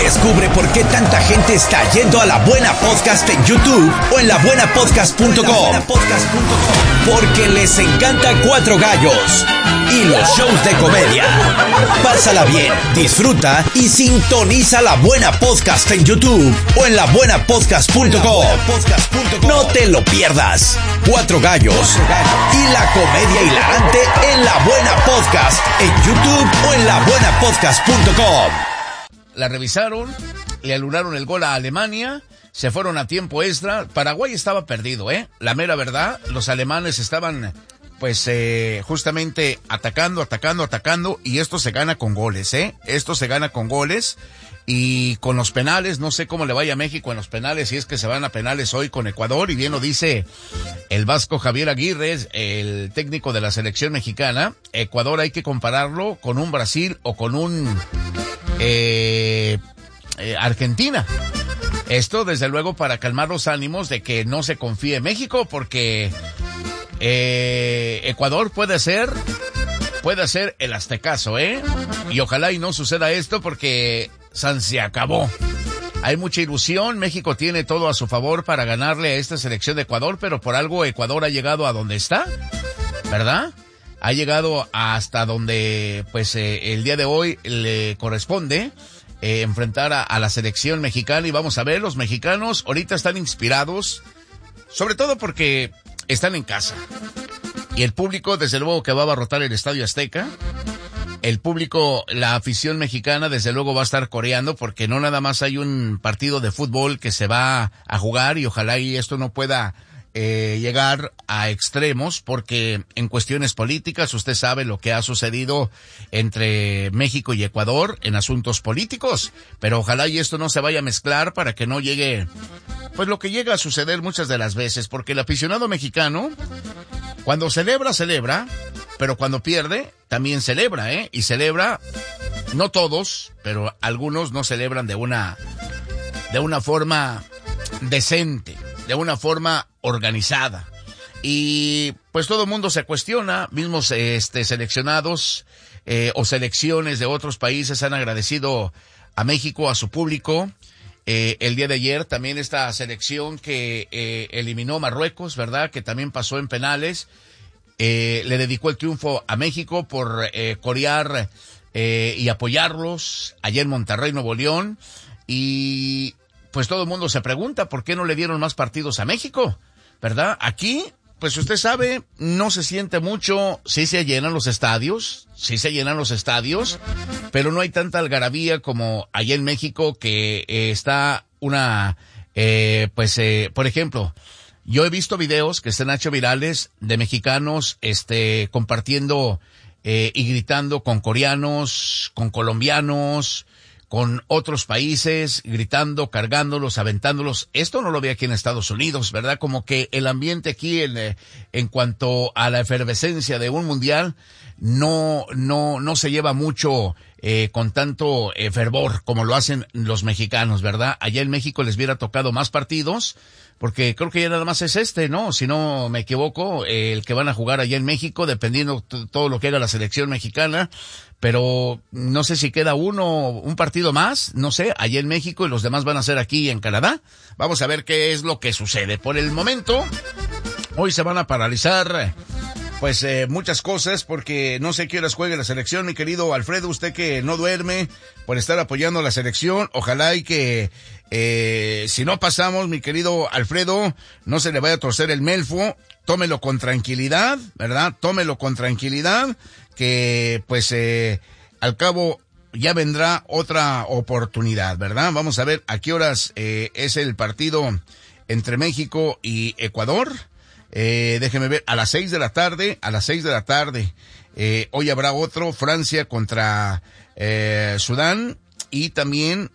Descubre por qué tanta gente está yendo a La Buena Podcast en YouTube o en labuenapodcast.com. Porque les encanta Cuatro Gallos y los shows de comedia. Pásala bien, disfruta y sintoniza La Buena Podcast en YouTube o en labuenapodcast.com. No te lo pierdas. Cuatro Gallos y la comedia hilarante en La Buena Podcast en YouTube o en labuenapodcast.com. La revisaron, le anularon el gol a Alemania, se fueron a tiempo extra. Paraguay estaba perdido, la mera verdad. Los alemanes estaban, justamente atacando, y esto se gana con goles, Esto se gana con goles. Y con los penales, no sé cómo le vaya a México en los penales, si es que se van a penales hoy con Ecuador, y bien lo dice el vasco Javier Aguirre, el técnico de la selección mexicana. Ecuador hay que compararlo con un Brasil o con un Argentina. Esto desde luego para calmar los ánimos de que no se confíe en México, porque Ecuador puede ser el aztecaso, y ojalá y no suceda esto, porque se acabó. Hay mucha ilusión, México tiene todo a su favor para ganarle a esta selección de Ecuador, pero por algo Ecuador ha llegado a donde está, ¿verdad? Ha llegado hasta donde, el día de hoy le corresponde enfrentar a la selección mexicana. Y vamos a ver, los mexicanos ahorita están inspirados, sobre todo porque están en casa. Y el público, desde luego, que va a abarrotar el Estadio Azteca. El público, la afición mexicana, desde luego va a estar coreando, porque no nada más hay un partido de fútbol que se va a jugar, y ojalá y esto no pueda llegar a extremos, porque en cuestiones políticas usted sabe lo que ha sucedido entre México y Ecuador en asuntos políticos, pero ojalá y esto no se vaya a mezclar para que no llegue, lo que llega a suceder muchas de las veces, porque el aficionado mexicano, cuando celebra, pero cuando pierde, también celebra, y celebra, no todos, pero algunos no celebran de una forma decente, de una forma organizada. Y todo el mundo se cuestiona, mismos seleccionados o selecciones de otros países han agradecido a México, a su público. El día de ayer también esta selección que eliminó Marruecos, ¿verdad? Que también pasó en penales. Le dedicó el triunfo a México por corear y apoyarlos allá en Monterrey, Nuevo León. Y todo el mundo se pregunta por qué no le dieron más partidos a México, ¿verdad? Aquí, usted sabe, no se siente mucho. Sí se llenan los estadios, pero no hay tanta algarabía como allá en México, que está por ejemplo, yo he visto videos que se han hecho virales de mexicanos compartiendo y gritando con coreanos, con colombianos, con otros países, gritando, cargándolos, aventándolos. Esto no lo ve aquí en Estados Unidos, ¿verdad? Como que el ambiente aquí en cuanto a la efervescencia de un mundial no se lleva mucho con tanto fervor como lo hacen los mexicanos, ¿verdad? Allá en México les hubiera tocado más partidos, porque creo que ya nada más es ¿no? Si no me equivoco, el que van a jugar allá en México, dependiendo todo lo que haga la selección mexicana, pero no sé si queda un partido más, no sé, allá en México, y los demás van a ser aquí en Canadá. Vamos a ver qué es lo que sucede. Por el momento, hoy se van a paralizar muchas cosas, porque no sé qué horas juegue la selección. Mi querido Alfredo, usted que no duerme por estar apoyando a la selección, ojalá y que si no pasamos, mi querido Alfredo, no se le vaya a torcer el melfo. Tómelo con tranquilidad, ¿verdad? Tómelo con tranquilidad, que al cabo ya vendrá otra oportunidad, ¿verdad? Vamos a ver a qué horas es el partido entre México y Ecuador. Déjeme ver, a las 6 de la tarde. Hoy habrá otro, Francia contra Sudán, y también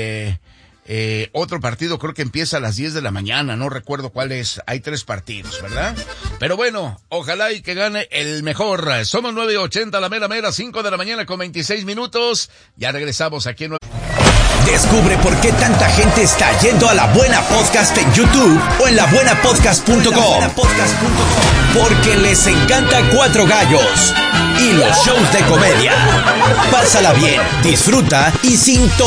otro partido, creo que empieza a las 10 de la mañana, no recuerdo cuál es. Hay 3 partidos, ¿verdad? Pero bueno, ojalá y que gane el mejor. Somos 9:80, la mera, 5 de la mañana con 26 minutos. Ya regresamos aquí en... Descubre por qué tanta gente está yendo a La Buena Podcast en YouTube o en labuenapodcast.com. Porque les encanta Cuatro Gallos y los shows de comedia. Pásala bien, disfruta y sintoniza